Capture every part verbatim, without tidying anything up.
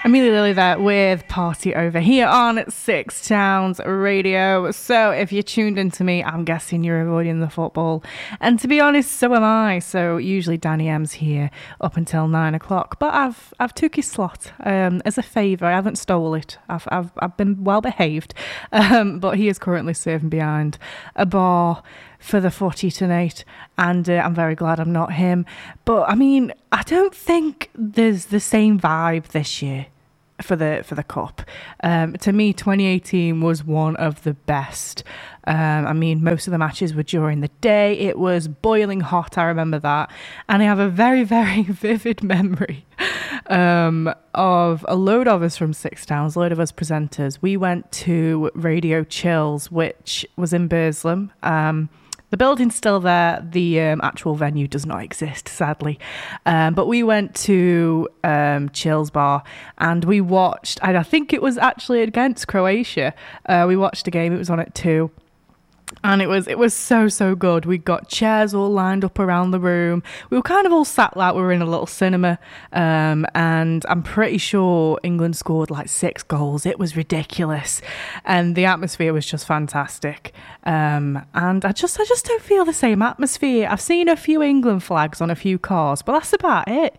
Amelia Lilly there with Party Over here on Six Towns Radio. So if you're tuned into me, I'm guessing you're avoiding the football. And to be honest, so am I. So usually Danny M's here up until nine o'clock. But I've I've took his slot um, as a favour. I haven't stole it. I've I've, I've been well behaved. Um, but he is currently serving behind a bar for the footy tonight, and uh, I'm very glad I'm not him. But I mean, I don't think there's the same vibe this year for the for the cup. Um, to me, twenty eighteen was one of the best. Um, I mean, most of the matches were during the day. It was boiling hot, I remember that. And I have a very, very vivid memory um, of a load of us from Six Towns, a load of us presenters. We went to Radio Chills, which was in Burslem. Um, The building's still there. The um, actual venue does not exist, sadly. Um, but we went to um, Chills Bar and we watched, and I think it was actually against Croatia. Uh, we watched a game. It was on at two. And it was it was so, so good. We got chairs all lined up around the room. We were kind of all sat like we were in a little cinema. Um, and I'm pretty sure England scored like six goals. It was ridiculous. And the atmosphere was just fantastic. Um, and I just I just don't feel the same atmosphere. I've seen a few England flags on a few cars, but that's about it.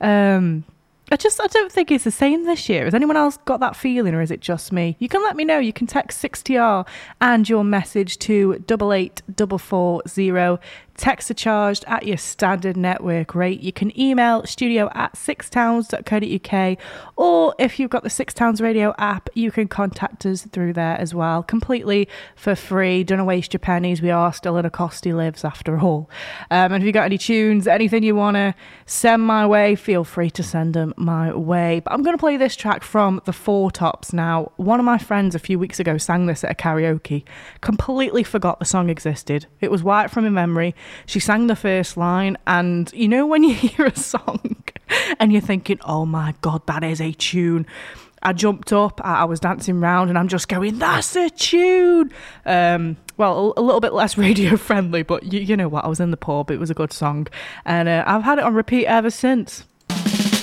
Um I just, I don't think it's the same this year. Has anyone else got that feeling, or is it just me? You can let me know. You can text sixty R and your message to double eight double four zero. Text are charged at your standard network rate. You can email studio at six towns dot co dot uk, or if you've got the Six Towns Radio app, you can contact us through there as well, completely for free. Don't waste your pennies. We are still in a costy lives after all. Um, and if you've got any tunes, anything you want to send my way, feel free to send them my way. But I'm going to play this track from the Four Tops now. One of my friends a few weeks ago sang this at a karaoke. Completely forgot the song existed. It was wiped from my memory. She sang the first line, and you know when you hear a song and you're thinking, oh my God, that is a tune. I jumped up, I was dancing around, and I'm just going, that's a tune. Um, well, a, a little bit less radio friendly, but you, you know what, I was in the pub, it was a good song, and uh, I've had it on repeat ever since.